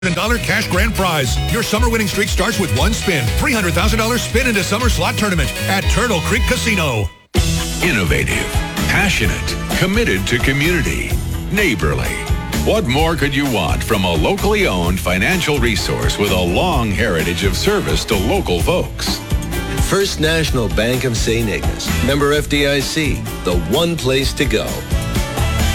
$1,000 cash grand prize. Your summer winning streak starts with one spin. $300,000 spin into summer slot tournament at Turtle Creek Casino. Innovative, passionate, committed to community, neighborly. What more could you want from a locally owned financial resource with a long heritage of service to local folks? First National Bank of St. Ignace, member FDIC, the one place to go